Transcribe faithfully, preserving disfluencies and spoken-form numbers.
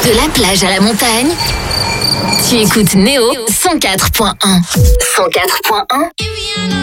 De la plage à la montagne, tu écoutes Néo cent quatre point un. cent quatre point un